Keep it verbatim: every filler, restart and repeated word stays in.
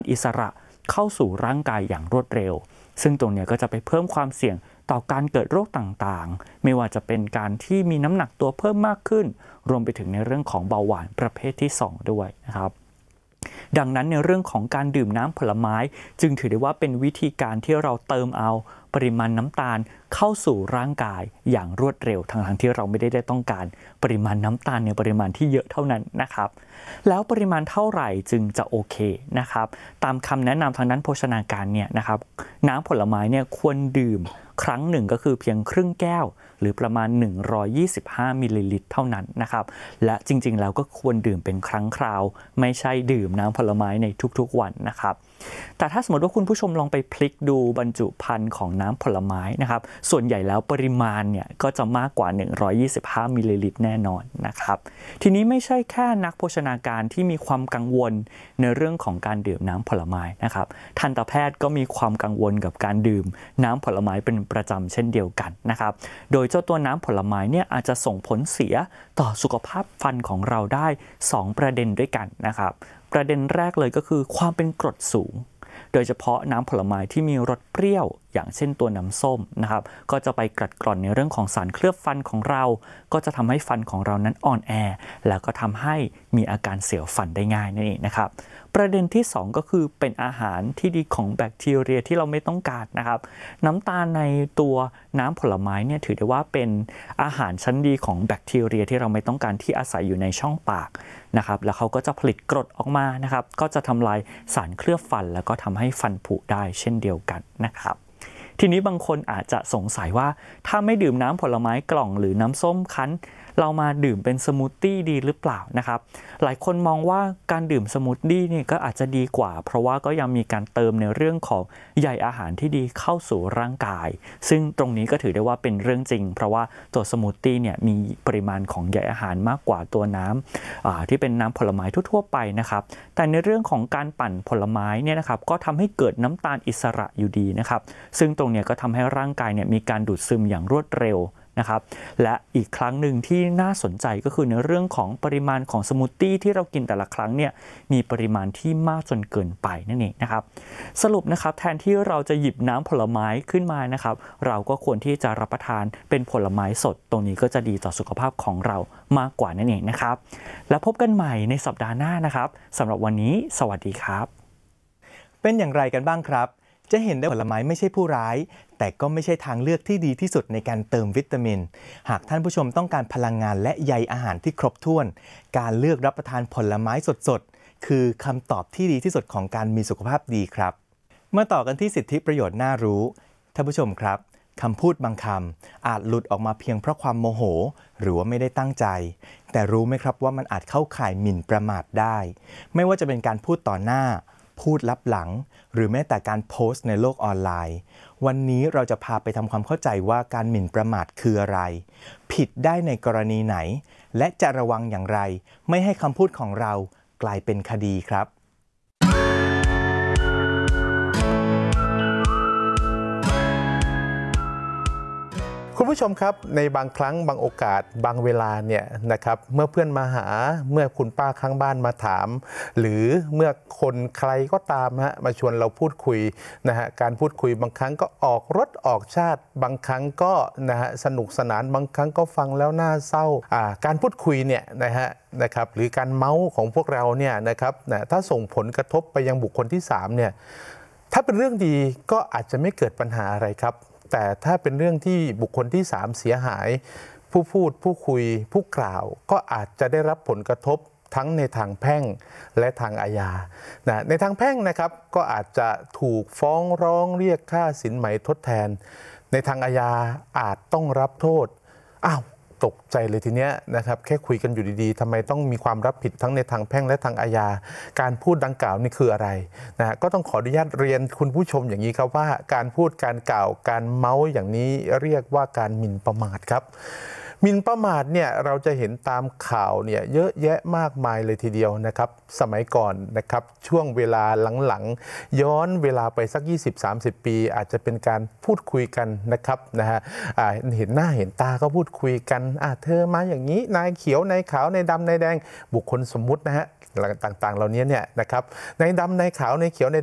อิสระเข้าสู่ร่างกายอย่างรวดเร็วซึ่งตรงนี้ก็จะไปเพิ่มความเสี่ยงต่อการเกิดโรคต่างๆไม่ว่าจะเป็นการที่มีน้ำหนักตัวเพิ่มมากขึ้นรวมไปถึงในเรื่องของเบาหวานประเภทที่สองด้วยนะครับดังนั้นในเรื่องของการดื่มน้ำผลไม้จึงถือได้ว่าเป็นวิธีการที่เราเติมเอาปริมาณน้ำตาลเข้าสู่ร่างกายอย่างรวดเร็วทั้งๆที่เราไม่ได้ได้ต้องการปริมาณน้ำตาลในปริมาณที่เยอะเท่านั้นนะครับแล้วปริมาณเท่าไหร่จึงจะโอเคนะครับตามคำแนะนำทางด้านโภชนาการเนี่ยนะครับน้ำผลไม้เนี่ยควรดื่มครั้งหนึ่งก็คือเพียงครึ่งแก้วหรือประมาณหนึ่งร้อยยี่สิบห้ามิลลิลิตรเท่านั้นนะครับและจริงๆแล้วก็ควรดื่มเป็นครั้งคราวไม่ใช่ดื่มน้ำผลไม้ในทุกๆวันนะครับแต่ถ้าสมมติว่าคุณผู้ชมลองไปพลิกดูบรรจุภัณฑ์ของน้ำผลไม้นะครับส่วนใหญ่แล้วปริมาณเนี่ยก็จะมากกว่าหนึ่งร้อยยี่สิบห้ามิลลิลิตรแน่นอนนะครับทีนี้ไม่ใช่แค่นักโภชนาการที่มีความกังวลในเรื่องของการดื่มน้ำผลไม้นะครับทันตแพทย์ก็มีความกังวลกับการดื่มน้ำผลไม้เป็นประจำเช่นเดียวกันนะครับโดยเจ้าตัวน้ำผลไม้เนี่ยอาจจะส่งผลเสียต่อสุขภาพฟันของเราได้สองประเด็นด้วยกันนะครับประเด็นแรกเลยก็คือความเป็นกรดสูงโดยเฉพาะน้ำผลไม้ที่มีรสเปรี้ยวอย่างเช่นตัวน้ำส้มนะครับก็จะไปกัดกร่อนในเรื่องของสารเคลือบฟันของเราก็จะทำให้ฟันของเรานั้นอ่อนแอแล้วก็ทำให้มีอาการเสียวฟันได้ง่ายนั่นเองนะครับประเด็นที่สองก็คือเป็นอาหารที่ดีของแบคทีเรียที่เราไม่ต้องการนะครับน้ำตาลในตัวน้ำผลไม้เนี่ยถือได้ว่าเป็นอาหารชั้นดีของแบคทีเรียที่เราไม่ต้องการที่อาศัยอยู่ในช่องปากนะครับแล้วเขาก็จะผลิตกรดออกมานะครับก็จะทำลายสารเคลือบฟันแล้วก็ทำให้ฟันผุได้เช่นเดียวกันนะครับทีนี้บางคนอาจจะสงสัยว่าถ้าไม่ดื่มน้ำผลไม้กล่องหรือน้ำส้มคั้นเรามาดื่มเป็นสมูทตี้ดีหรือเปล่านะครับหลายคนมองว่าการดื่มสมูทตี้นี่ก็อาจจะดีกว่าเพราะว่าก็ยังมีการเติมในเรื่องของใยอาหารที่ดีเข้าสู่ร่างกายซึ่งตรงนี้ก็ถือได้ว่าเป็นเรื่องจริงเพราะว่าตัวสมูทตี้เนี่ยมีปริมาณของใยอาหารมากกว่าตัวน้ำที่เป็นน้ำผลไม้ทั่วๆไปนะครับแต่ในเรื่องของการปั่นผลไม้เนี่ยนะครับก็ทำให้เกิดน้ำตาลอิสระอยู่ดีนะครับซึ่งตรงนี้ก็ทำให้ร่างกายเนี่ยมีการดูดซึมอย่างรวดเร็วนะครับและอีกครั้งหนึ่งที่น่าสนใจก็คือในเรื่องของปริมาณของสมูทตี้ที่เรากินแต่ละครั้งเนี่ยมีปริมาณที่มากจนเกินไปนั่นเองนะครับสรุปนะครับแทนที่เราจะหยิบน้ำผลไม้ขึ้นมานะครับเราก็ควรที่จะรับประทานเป็นผลไม้สดตรงนี้ก็จะดีต่อสุขภาพของเรามากกว่านั่นเองนะครับแล้วพบกันใหม่ในสัปดาห์หน้านะครับสำหรับวันนี้สวัสดีครับเป็นอย่างไรกันบ้างครับจะเห็นได้ว่าผลไม้ไม่ใช่ผู้ร้ายแต่ก็ไม่ใช่ทางเลือกที่ดีที่สุดในการเติมวิตามินหากท่านผู้ชมต้องการพลังงานและใยอาหารที่ครบถ้วนการเลือกรับประทานผลไม้สดๆคือคำตอบที่ดีที่สุดของการมีสุขภาพดีครับมาต่อกันที่สิทธิประโยชน์น่ารู้ท่านผู้ชมครับคำพูดบางคำอาจหลุดออกมาเพียงเพราะความโมโหหรือว่าไม่ได้ตั้งใจแต่รู้ไหมครับว่ามันอาจเข้าข่ายหมิ่นประมาทได้ไม่ว่าจะเป็นการพูดต่อหน้าพูดลับหลังหรือแม้แต่การโพสต์ในโลกออนไลน์วันนี้เราจะพาไปทำความเข้าใจว่าการหมิ่นประมาทคืออะไรผิดได้ในกรณีไหนและจะระวังอย่างไรไม่ให้คำพูดของเรากลายเป็นคดีครับคุณผู้ชมครับในบางครั้งบางโอกาสบางเวลาเนี่ยนะครับเมื่อเพื่อนมาหาเมื่อคุณป้าข้างบ้านมาถามหรือเมื่อคนใครก็ตามฮะมาชวนเราพูดคุยนะฮะการพูดคุยบางครั้งก็ออกรสออกชาติบางครั้งก็นะฮะสนุกสนานบางครั้งก็ฟังแล้วน่าเศร้าอ่าการพูดคุยเนี่ยนะฮะนะครับหรือการเมาส์ของพวกเราเนี่ยนะครับนะถ้าส่งผลกระทบไปยังบุคคลที่สามเนี่ยถ้าเป็นเรื่องดีก็อาจจะไม่เกิดปัญหาอะไรครับแต่ถ้าเป็นเรื่องที่บุคคลที่สามเสียหายผู้พูดผู้คุยผู้กล่าวก็อาจจะได้รับผลกระทบทั้งในทางแพ่งและทางอาญานะในทางแพ่งนะครับก็อาจจะถูกฟ้องร้องเรียกค่าสินไหมทดแทนในทางอาญาอาจต้องรับโทษอ้าวตกใจเลยทีเนี้ยนะครับแค่คุยกันอยู่ดีๆทำไมต้องมีความรับผิดทั้งในทางแพ่งและทางอาญาการพูดดังกล่าวนี่คืออะไรนะก็ต้องขออนุญาตเรียนคุณผู้ชมอย่างนี้ครับว่าการพูดการกล่าวการเมาส์อย่างนี้เรียกว่าการหมิ่นประมาทครับหมิ่นประมาทเนี่ยเราจะเห็นตามข่าวเนี่ยเยอะแยะมากมายเลยทีเดียวนะครับสมัยก่อนนะครับช่วงเวลาหลังๆย้อนเวลาไปสัก ยี่สิบถึงสามสิบ ปีอาจจะเป็นการพูดคุยกันนะครับนะฮะเห็นหน้าเห็นตาก็พูดคุยกันอ่ะเธอมาอย่างนี้นายเขียวนายขาวนายดำนายแดงบุคคลสมมุตินะฮะต่างๆเหล่านี้เนี่ยนะครับนายดำนายขาวนายเขียวนาย